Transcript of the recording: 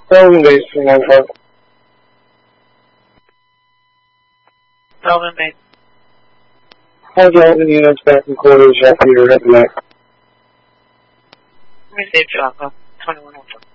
Kelvin Bates, 395. Kelvin Bates. All Kelvin units back in quarters, Jeff Peter, head back. Let me save you, Alpha. 2104.